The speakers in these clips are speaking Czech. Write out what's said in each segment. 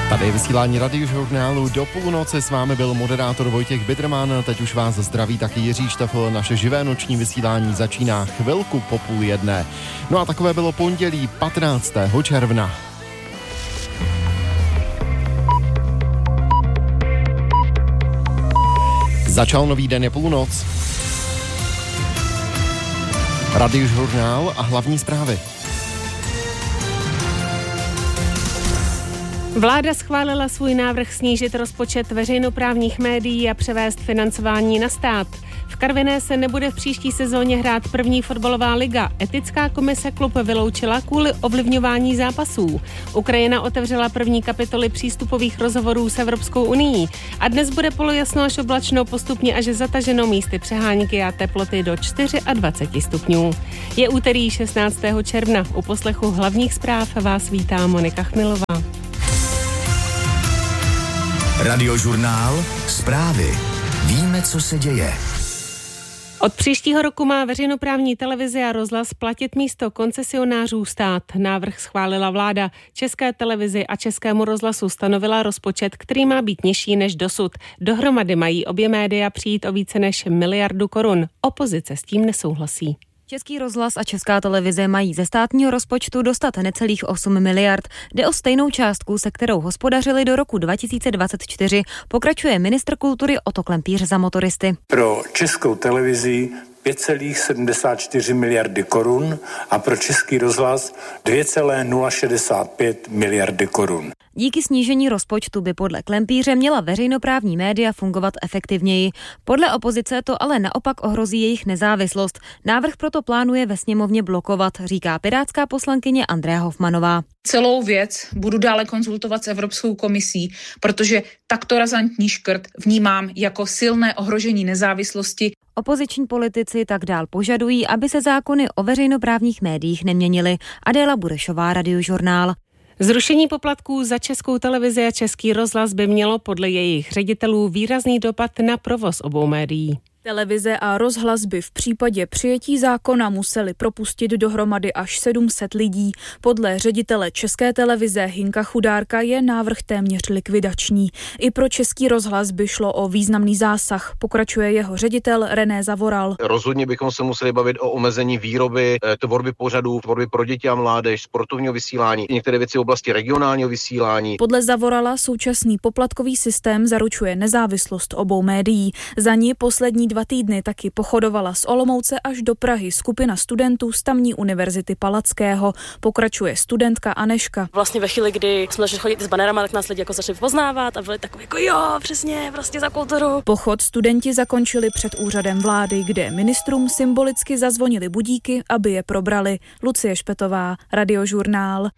Tady je vysílání Radiožurnálu. Do půlnoci s vámi byl moderátor Vojtěch Biderman. Teď už vás zdraví taky Jiří Štefl. Naše živé noční vysílání začíná chvilku po 12:30. No a takové bylo pondělí 15. června. Začal nový den, je půlnoc. Radiožurnál a hlavní zprávy. Vláda schválila svůj návrh snížit rozpočet veřejnoprávních médií a převést financování na stát. V Karviné se nebude v příští sezóně hrát první fotbalová liga. Etická komise klub vyloučila kvůli ovlivňování zápasů. Ukrajina otevřela první kapitoly přístupových rozhovorů s Evropskou unií. A dnes bude polojasno až oblačno, postupně až zataženo, místy přehánky a teploty do 24 stupňů. Je úterý 16. června. U poslechu hlavních zpráv vás vítá Monika Chmilová. Radiožurnál, zprávy. Víme, co se děje. Od příštího roku má veřejnoprávní televize a rozhlas platit místo koncesionářů stát. Návrh schválila vláda. České televizi a Českému rozhlasu stanovila rozpočet, který má být nižší než dosud. Dohromady mají obě média přijít o více než 1 miliardu korun. Opozice s tím nesouhlasí. Český rozhlas a Česká televize mají ze státního rozpočtu dostat necelých 8 miliard. Jde o stejnou částku, se kterou hospodařili do roku 2024, pokračuje ministr kultury Otto Klempíř za Motoristy. Pro Českou televizi 5,74 miliardy korun a pro Český rozhlas 2,065 miliardy korun. Díky snížení rozpočtu by podle Klempíře měla veřejnoprávní média fungovat efektivněji. Podle opozice to ale naopak ohrozí jejich nezávislost. Návrh proto plánuje ve sněmovně blokovat, říká pirátská poslankyně Andrea Hofmanová. Celou věc budu dále konzultovat s Evropskou komisí, protože takto razantní škrt vnímám jako silné ohrožení nezávislosti. Opoziční politici tak dál požadují, aby se zákony o veřejnoprávních médiích neměnily. Adéla Burešová, Radiožurnál. Zrušení poplatků za Českou televizi a Český rozhlas by mělo podle jejich ředitelů výrazný dopad na provoz obou médií. Televize a rozhlas by v případě přijetí zákona museli propustit dohromady až 700 lidí. Podle ředitele České televize Hinka Chudárka je návrh téměř likvidační. I pro Český rozhlas by šlo o významný zásah, pokračuje jeho ředitel René Zavoral. Rozhodně bychom se museli bavit o omezení výroby, tvorby pořadů, tvorby pro děti a mládež, sportovního vysílání, některé věci v oblasti regionálního vysílání. Podle Zavorala současný poplatkový systém zaručuje nezávislost obou médií. Za ní poslední 2 týdny taky pochodovala z Olomouce až do Prahy skupina studentů z tamní univerzity Palackého. Pokračuje studentka Aneška. Vlastně ve chvíli, kdy jsme začali chodit s banerama, tak nás lidi jako začali poznávat a byli takový jako jo, přesně, prostě za kulturu. Pochod studenti zakončili před úřadem vlády, kde ministrům symbolicky zazvonili budíky, aby je probrali. Lucie Špetová, Radiožurnál.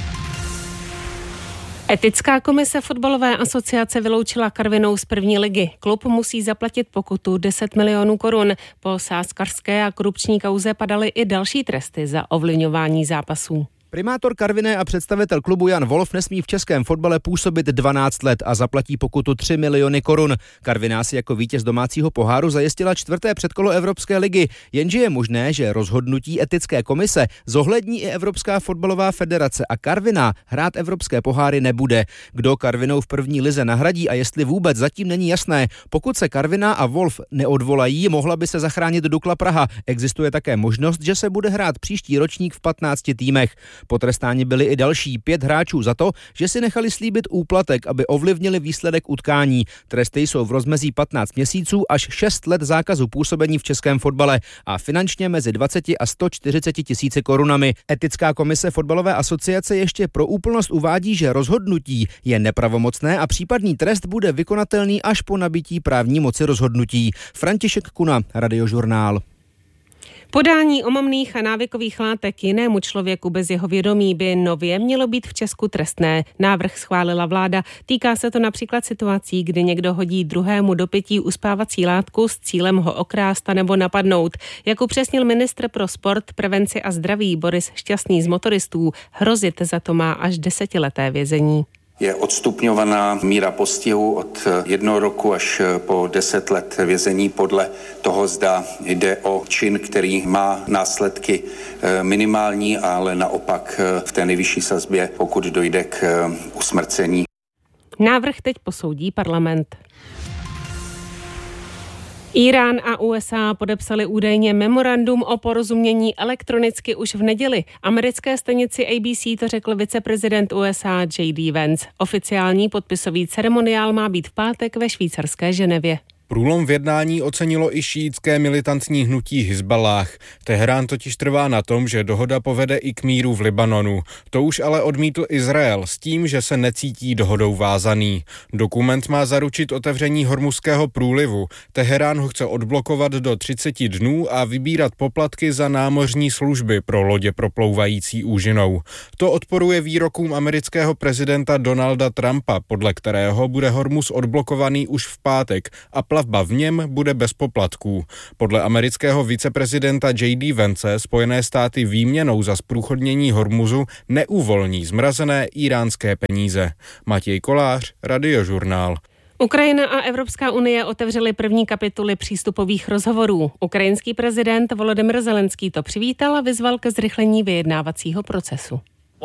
Etická komise fotbalové asociace vyloučila Karvinou z první ligy. Klub musí zaplatit pokutu 10 milionů korun. Po sázkařské a korupční kauze padaly i další tresty za ovlivňování zápasů. Primátor Karviné a představitel klubu Jan Wolf nesmí v českém fotbale působit 12 let a zaplatí pokutu 3 miliony korun. Karviná si jako vítěz domácího poháru zajistila 4. předkolo Evropské ligy, jenže je možné, že rozhodnutí etické komise zohlední i Evropská fotbalová federace a Karviná hrát evropské poháry nebude. Kdo Karvinou v první lize nahradí a jestli vůbec, zatím není jasné. Pokud se Karviná a Wolf neodvolají, mohla by se zachránit Dukla Praha. Existuje také možnost, že se bude hrát příští ročník v 15 týmech. Potrestáni byli i další 5 hráčů za to, že si nechali slíbit úplatek, aby ovlivnili výsledek utkání. Tresty jsou v rozmezí 15 měsíců až 6 let zákazu působení v českém fotbale a finančně mezi 20 a 140 tisíci korunami. Etická komise fotbalové asociace ještě pro úplnost uvádí, že rozhodnutí je nepravomocné a případný trest bude vykonatelný až po nabití právní moci rozhodnutí. František Kuna, Radiožurnál. Podání omamných a návykových látek jinému člověku bez jeho vědomí by nově mělo být v Česku trestné. Návrh schválila vláda. Týká se to například situací, kdy někdo hodí druhému do pití uspávací látku s cílem ho okrást nebo napadnout. Jak upřesnil ministr pro sport, prevenci a zdraví Boris Šťastný z Motoristů, hrozit za to má až 10leté vězení. Je odstupňovaná míra postihu od 1 roku až po 10 let vězení podle toho, zda jde o čin, který má následky minimální, ale naopak v té nejvyšší sazbě, pokud dojde k usmrcení. Návrh teď posoudí parlament. Írán a USA podepsali údajně memorandum o porozumění elektronicky už v neděli. Americké stanici ABC to řekl viceprezident USA J.D. Vance. Oficiální podpisový ceremoniál má být v pátek ve švýcarské Ženevě. Průlom v jednání ocenilo i šíitské militantní hnutí Hizballáh. Teherán totiž trvá na tom, že dohoda povede i k míru v Libanonu. To už ale odmítl Izrael s tím, že se necítí dohodou vázaný. Dokument má zaručit otevření Hormuzského průlivu. Teherán ho chce odblokovat do 30 dnů a vybírat poplatky za námořní služby pro lodě proplouvající úžinou. To odporuje výrokům amerického prezidenta Donalda Trumpa, podle kterého bude Hormuz odblokovaný už v pátek a plavba v něm bude bez poplatků. Podle amerického viceprezidenta J.D. Vance Spojené státy výměnou za zprůchodnění Hormuzu neuvolní zmrazené íránské peníze. Matěj Kolář, Radiožurnál. Ukrajina a Evropská unie otevřely první kapitoly přístupových rozhovorů. Ukrajinský prezident Volodymyr Zelenský to přivítal a vyzval ke zrychlení vyjednávacího procesu.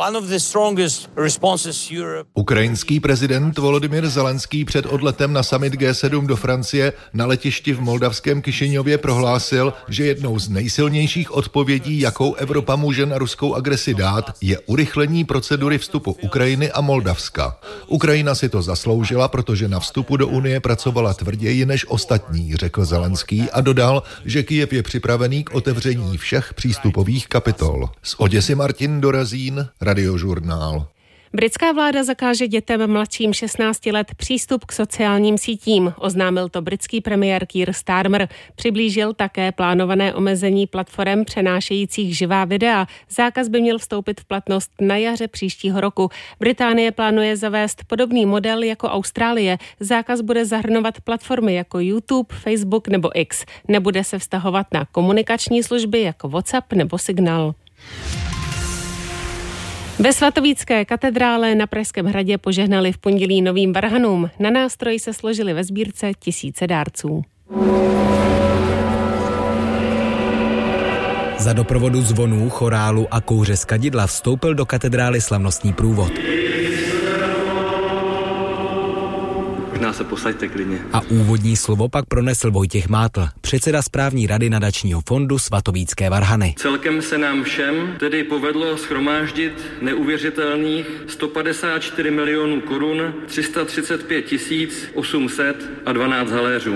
Ukrajinský prezident Volodymyr Zelenský před odletem na summit G7 do Francie na letišti v moldavském Kišiněvě prohlásil, že jednou z nejsilnějších odpovědí, jakou Evropa může na ruskou agresi dát, je urychlení procedury vstupu Ukrajiny a Moldavska. Ukrajina si to zasloužila, protože na vstupu do Unie pracovala tvrději než ostatní, řekl Zelenský a dodal, že Kyjev je připravený k otevření všech přístupových kapitol. Z Oděsy Martin Dorazín, Radiožurnál. Britská vláda zakáže dětem mladším 16 let přístup k sociálním sítím. Oznámil to britský premiér Keir Starmer. Přiblížil také plánované omezení platform přenášejících živá videa. Zákaz by měl vstoupit v platnost na jaře příštího roku. Británie plánuje zavést podobný model jako Austrálie. Zákaz bude zahrnovat platformy jako YouTube, Facebook nebo X. Nebude se vztahovat na komunikační služby jako WhatsApp nebo Signál. Ve svatovícké katedrále na Pražském hradě požehnali v pondělí novým varhanům. Na nástroj se složili ve sbírce tisíce dárců. Za doprovodu zvonů, chorálu a kouře z kadidla vstoupil do katedrály slavnostní průvod. Možná se posaďte klidně. A úvodní slovo pak pronesl Vojtěch Mátl, předseda správní rady nadačního fondu Svatovícké varhany. Celkem se nám všem tedy povedlo shromáždit neuvěřitelných 154 milionů korun, 335 812 haléřů.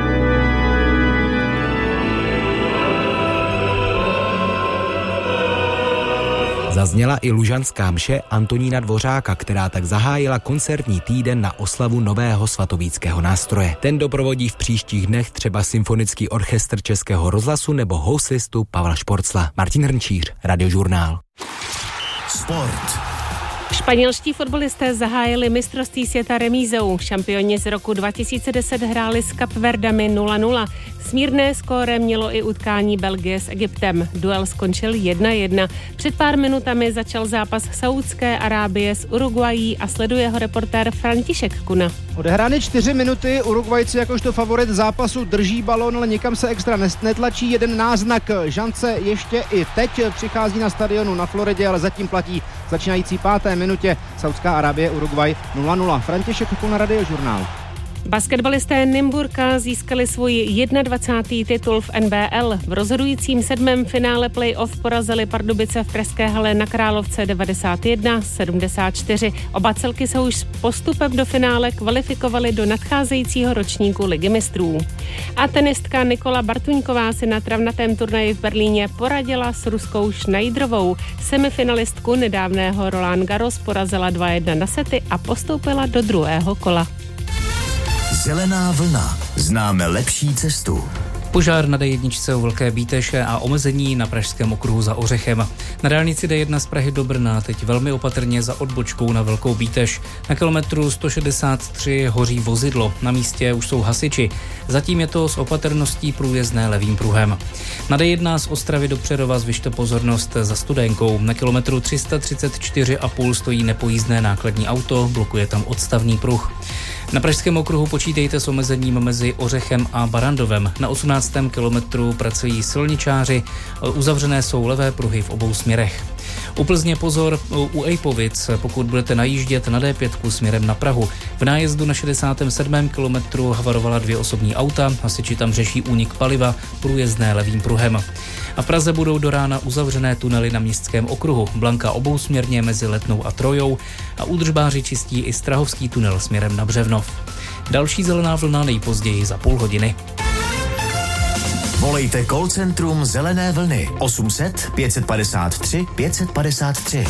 Zazněla i lužanská mše Antonína Dvořáka, která tak zahájila koncertní týden na oslavu nového svatovíckého nástroje. Ten doprovodí v příštích dnech třeba symfonický orchestr Českého rozhlasu nebo houslistu Pavla Šporcla. Martin Hrnčíř, Radiožurnál. Sport. Španělští fotbalisté zahájili mistrovství světa remízou. Šampioni z roku 2010 hráli s Kapverdami 0-0. Smírné skóre mělo i utkání Belgie s Egyptem. Duel skončil 1-1. Před pár minutami začal zápas Saúdské Arábie s Uruguayí a sleduje ho reportér František Kuna. Odehrány 4 minuty, Uruguayci jakožto favorit zápasu drží balón, ale nikam se extra netlačí. Jeden náznak šance ještě i teď přichází na stadionu na Floridě, ale zatím platí začínající 5. minutě. Saúdská Arábie, Uruguay 0-0. František Kuna, Radiožurnál. Basketbalisté Nymburka získali svůj 21. titul v NBL. V rozhodujícím 7. finále playoff porazili Pardubice v Pražské hale na Královce 91-74. Oba celky se už s postupem do finále kvalifikovaly do nadcházejícího ročníku Ligy mistrů. A tenistka Nikola Bartuňková si na travnatém turnaji v Berlíně poradila s ruskou Šnajdrovou. Semifinalistku nedávného Roland Garros porazila 2-1 na sety a postoupila do druhého kola. Zelená vlna. Známe lepší cestu. Požár na D1 u Velké Bíteše a omezení na Pražském okruhu za Ořechem. Na dálnici D1 z Prahy do Brna teď velmi opatrně za odbočkou na Velkou Bíteš. Na kilometru 163 hoří vozidlo. Na místě už jsou hasiči. Zatím je to s opatrností průjezdné levým pruhem. Na D1 z Ostravy do Přerova zvyšte pozornost za Studénkou. Na kilometru 334,5 stojí nepojízdné nákladní auto, blokuje tam odstavný pruh. Na Pražském okruhu počítejte s omezením mezi Ořechem a Barandovem. Na 18. kilometru pracují silničáři, uzavřené jsou levé pruhy v obou směrech. U Plzně pozor u Ejpovic, pokud budete najíždět na D5 směrem na Prahu. V nájezdu na 67. kilometru havarovala 2 osobní auta, hasiči tam řeší únik paliva, průjezdné levým pruhem. A v Praze budou do rána uzavřené tunely na Městském okruhu. Blanka obousměrně mezi Letnou a Trojou a údržbáři čistí i Strahovský tunel směrem na Břevnov. Další zelená vlna nejpozději za půl hodiny. Volejte call centrum Zelené vlny 800 553 553.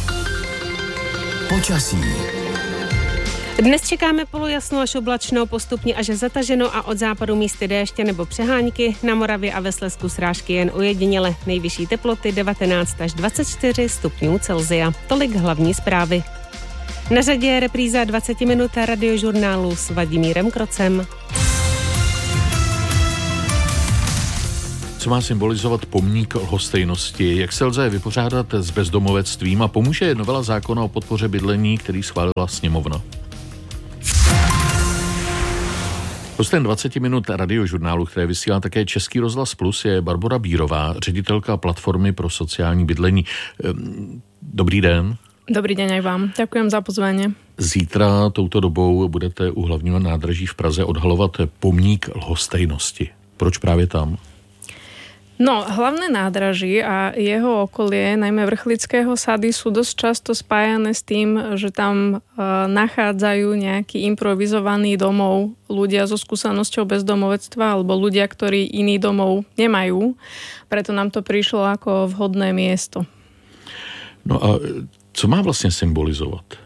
Počasí. Dnes čekáme polojasno až oblačno, postupně až zataženo a od západu místy déště nebo přehánky. Na Moravě a ve Slezsku srážky jen ojediněle. Nejvyšší teploty 19 až 24 stupňů Celsia. Tolik hlavní zprávy. Na řadě je repríza 20 minut radiožurnálu s Vladimírem Krocem. Co má symbolizovat pomník lhostejnosti? Jak se lze vypořádat s bezdomovectvím a pomůže novela zákona o podpoře bydlení, který schválila sněmovna? Hostem 20 minut radiožurnálu, které vysílá také Český rozhlas Plus, je Barbora Bírová, ředitelka platformy pro sociální bydlení. Dobrý den. Dobrý deň aj vám. Ďakujem za pozvanie. Zítra touto dobou budete u hlavního nádraží v Praze odhalovat pomník lhostejnosti. Proč právě tam? No, hlavné nádraží a jeho okolie, najmä Vrchlického sady, sú dosť často spájané s tým, že tam nachádzajú nejaký improvizovaný domov ľudia so skúsenosťou bezdomovectva alebo ľudia, ktorí iný domov nemajú. Preto nám to prišlo ako vhodné miesto. No a co má vlastne symbolizovať?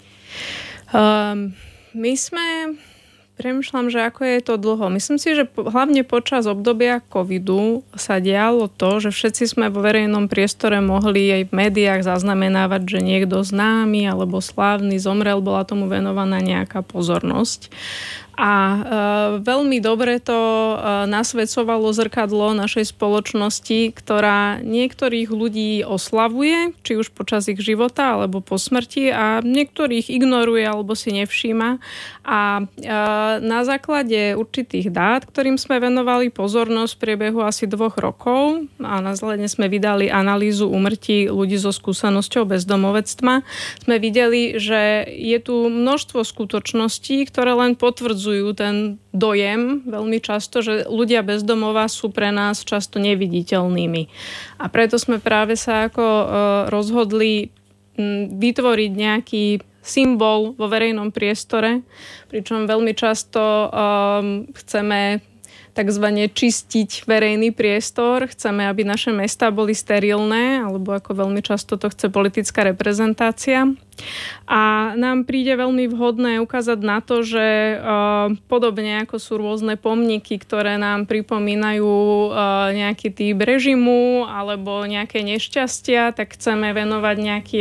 Premýšľam, že ako je to dlho. Myslím si, že hlavne počas obdobia covidu sa dialo to, že všetci sme vo verejnom priestore mohli aj v médiách zaznamenávať, že niekto známy alebo slávny zomrel, bola tomu venovaná nejaká pozornosť. A veľmi dobre to nasvedcovalo zrkadlo našej spoločnosti, ktorá niektorých ľudí oslavuje, či už počas ich života alebo po smrti, a niektorých ignoruje alebo si nevšíma. A na základe určitých dát, ktorým sme venovali pozornosť v priebehu asi 2 rokov, a následne sme vydali analýzu úmrtí ľudí so skúsenosťou bezdomovectva, sme videli, že je tu množstvo skutočností, ktoré len potvrdzujú ten dojem veľmi často, že ľudia bez domova sú pre nás často neviditeľnými. A preto sme práve sa ako rozhodli vytvoriť nejaký symbol vo verejnom priestore, pričom veľmi často chceme takzvané čistiť verejný priestor. Chceme, aby naše mestá boli sterilné, alebo ako veľmi často to chce politická reprezentácia. A nám príde veľmi vhodné ukázať na to, že podobne ako sú rôzne pomníky, ktoré nám pripomínajú nejaký typ režimu alebo nejaké nešťastia, tak chceme venovať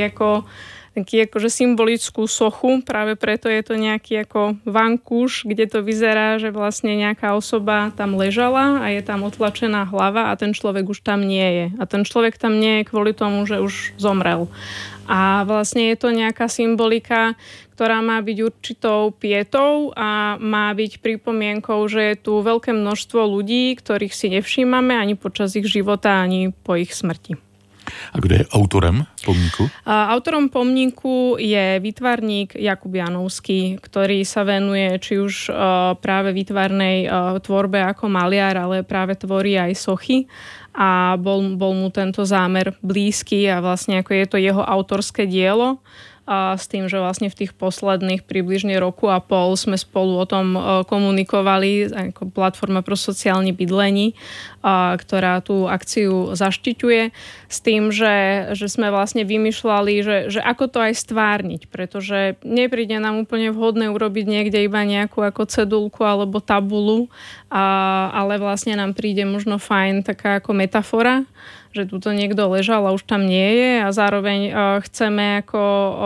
taký akože symbolickú sochu, práve preto je to nejaký ako vankúš, kde to vyzerá, že vlastne nejaká osoba tam ležala a je tam otlačená hlava a ten človek už tam nie je. A ten človek tam nie je kvôli tomu, že už zomrel. A vlastne je to nejaká symbolika, ktorá má byť určitou pietou a má byť pripomienkou, že je tu veľké množstvo ľudí, ktorých si nevšímame ani počas ich života, ani po ich smrti. A kto je autorem pomníku? Autorom pomníku je výtvarník Jakub Janovský, ktorý sa venuje či už práve výtvarnej tvorbe ako maliar, ale práve tvorí aj sochy. A bol mu tento zámer blízky a vlastne ako je to jeho autorské dielo. A s tým, že vlastne v tých posledných približne 1,5 roku sme spolu o tom komunikovali ako platforma pro sociálne bydlení, ktorá tú akciu zaštiťuje, s tým, že sme vlastne vymýšľali, že ako to aj stvárniť, pretože nepríde nám úplne vhodné urobiť niekde iba nejakú ako cedulku alebo tabulu, ale vlastne nám príde možno fajn taká ako metafora, že tuto niekto ležal a už tam nie je, a zároveň chceme ako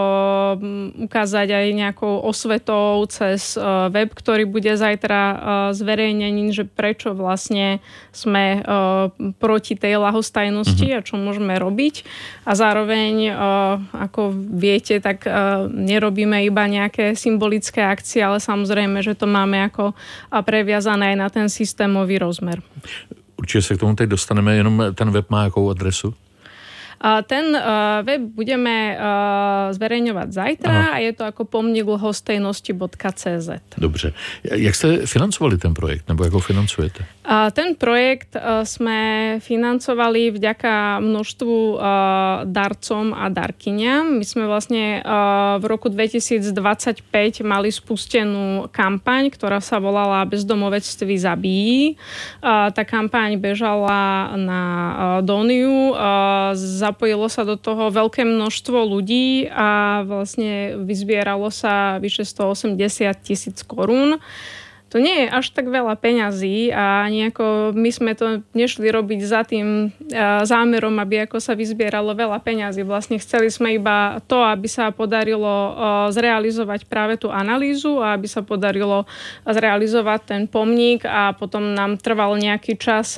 ukázať aj nejakou osvetou cez web, ktorý bude zajtra zverejnený, že prečo vlastne sme proti tej ľahostajnosti a čo môžeme robiť. A zároveň, ako viete, tak nerobíme iba nejaké symbolické akcie, ale samozrejme, že to máme ako previazané aj na ten systémový rozmer. Určitě se k tomu teď dostaneme, jenom ten web má jakou adresu? Ten web budeme zverejňovať zajtra a je to ako pomník lhostejnosti.cz. Dobře. Jak jste financovali ten projekt, nebo jak ho financujete? Ten projekt sme financovali vďaka množstvu darcom a darkyniam. My sme vlastne v roku 2025 mali spustenú kampaň, ktorá sa volala Bezdomovectví zabíjí. Tá kampaň bežala na Doniu. Zapojilo sa do toho veľké množstvo ľudí a vlastne vyzbieralo sa vyše 180,000 korún. To nie je až tak veľa peňazí a nejako my sme to nešli robiť za tým zámerom, aby ako sa vyzbieralo veľa peňazí. Vlastne chceli sme iba to, aby sa podarilo zrealizovať práve tú analýzu a aby sa podarilo zrealizovať ten pomník a potom nám trval nejaký čas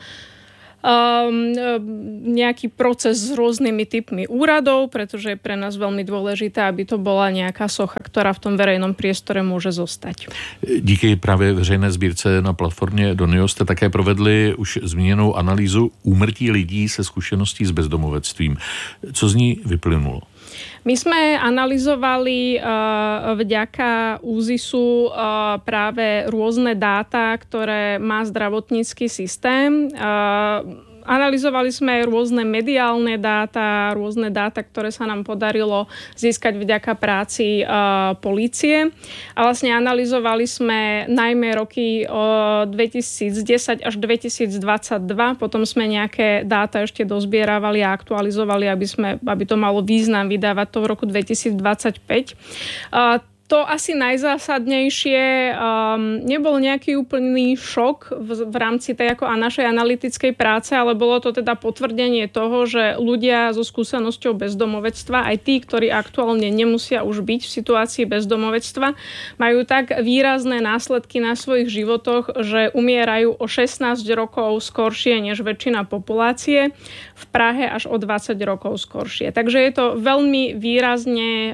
nejaký proces s rôznymi typmi úradov, pretože je pre nás veľmi dôležité, aby to bola nejaká socha, ktorá v tom verejnom priestore môže zostať. Díky právě veřejné sbírce na platformě Donio jste také provedli už zmíněnou analýzu úmrtí lidí se zkušeností s bezdomovectvím. Co z ní vyplynulo? My sme analyzovali vďaka úzisu práve rôzne dáta, ktoré má zdravotnícky systém. Analyzovali sme rôzne mediálne dáta, ktoré sa nám podarilo získať vďaka práci polície. A vlastne analyzovali sme najmä roky 2010 až 2022, potom sme nejaké dáta ešte dozbieravali a aktualizovali, aby to malo význam vydávať to v roku 2025. To asi najzásadnejšie nebol nejaký úplný šok v rámci tej ako našej analytickej práce, ale bolo to teda potvrdenie toho, že ľudia so skúsenosťou bezdomovectva, aj tí, ktorí aktuálne nemusia už byť v situácii bezdomovectva, majú tak výrazné následky na svojich životoch, že umierajú o 16 rokov skoršie než väčšina populácie, v Prahe až o 20 rokov skoršie. Takže je to veľmi výrazne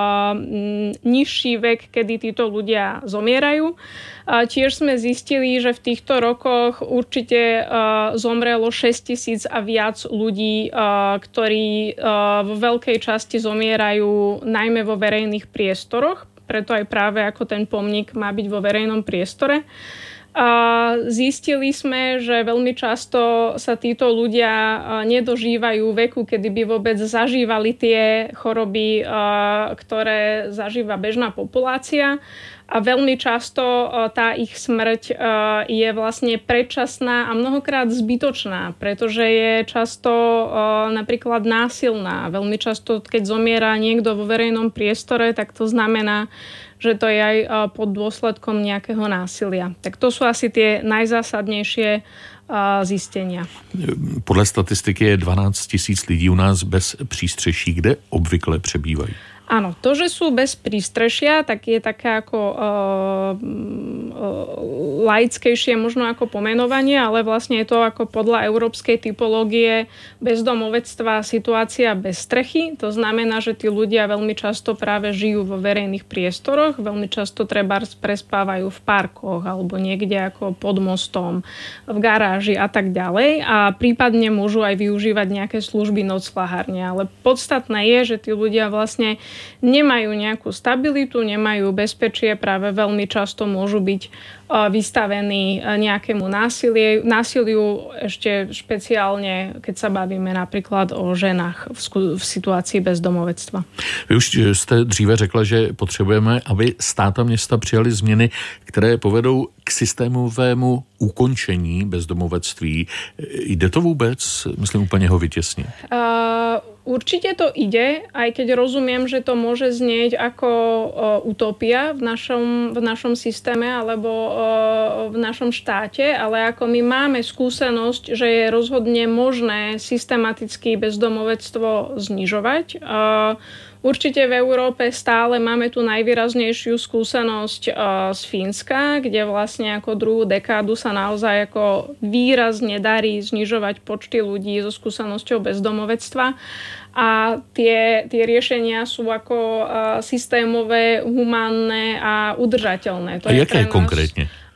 nižší vek, kedy títo ľudia zomierajú. Tiež sme zistili, že v týchto rokoch určite zomrelo 6,000 a viac ľudí, ktorí vo veľkej časti zomierajú najmä vo verejných priestoroch. Preto aj práve ako ten pomník má byť vo verejnom priestore. Zistili sme, že veľmi často sa títo ľudia nedožívajú veku, kedy by vôbec zažívali tie choroby, ktoré zažíva bežná populácia. A veľmi často tá ich smrť je vlastne predčasná a mnohokrát zbytočná, pretože je často napríklad násilná. Veľmi často, keď zomiera niekto vo verejnom priestore, tak to znamená, že to je aj pod dôsledkom nejakého násilia. Tak to sú asi tie najzásadnejšie zistenia. Podle statistiky je 12 000 lidí u nás bez přístřeší. Kde obvykle přebývají? Áno, to, že sú bez prístrešia, tak je také ako laickejšie možno ako pomenovanie, ale vlastne je to ako podľa európskej typológie bezdomovectva situácia bez strechy. To znamená, že tí ľudia veľmi často práve žijú vo verejných priestoroch, veľmi často trebárs prespávajú v parkoch alebo niekde ako pod mostom, v garáži a tak ďalej a prípadne môžu aj využívať nejaké služby nocľahárne. Ale podstatné je, že tí ľudia vlastne nemajú nejakú stabilitu, nemajú bezpečie, práve veľmi často môžu byť vystavení nejakému násiliu, ešte špeciálne, keď sa bavíme napríklad o ženách v situácii bezdomovectva. Vy už jste dříve řekla, že potřebujeme, aby stát a města přijali změny, které povedou k systémovému ukončení bezdomovectví. Jde to vůbec? Myslím úplně ho vytěsnit. Určite to ide, aj keď rozumiem, že to môže znieť ako utopia v našom systéme alebo v našom štáte, ale ako my máme skúsenosť, že je rozhodne možné systematicky bezdomovectvo znižovať. Určite v Európe stále máme tu najvýraznejšiu skúsenosť z Fínska, kde vlastne ako druhú dekádu sa naozaj ako výrazne darí znižovať počty ľudí so skúsenosťou bezdomovectva. A tie riešenia sú ako systémové, humánne a udržateľné. A jaké konkrétne?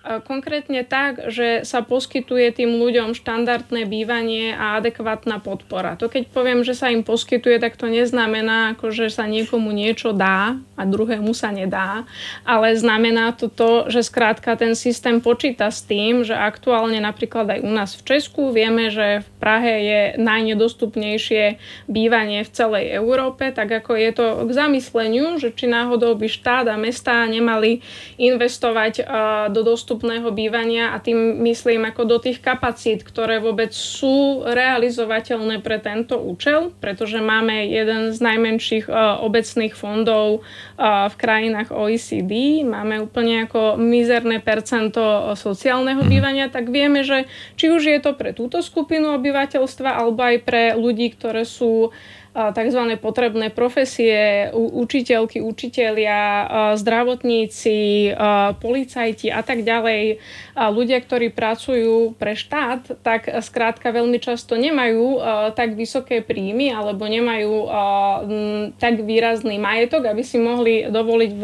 konkrétne tak, že sa poskytuje tým ľuďom štandardné bývanie a adekvátna podpora. To keď poviem, že sa im poskytuje, tak to neznamená, ako že sa niekomu niečo dá a druhému sa nedá, ale znamená to, že skrátka ten systém počíta s tým, že aktuálne napríklad aj u nás v Česku vieme, že v Prahe je najnedostupnejšie bývanie v celej Európe, tak ako je to k zamysleniu, že či náhodou by štát a mestá nemali investovať do dostupného bývania a tým myslím ako do tých kapacít, ktoré vôbec sú realizovateľné pre tento účel, pretože máme jeden z najmenších obecných fondov v krajinách OECD, máme úplne ako mizerné percento sociálneho bývania, tak vieme, že či už je to pre túto skupinu obyvateľstva alebo aj pre ľudí, ktoré sú tzv. Potrebné profesie, učiteľky, učitelia, zdravotníci, policajti a tak ďalej, ľudia, ktorí pracujú pre štát, tak skrátka veľmi často nemajú tak vysoké príjmy alebo nemajú tak výrazný majetok, aby si mohli dovoliť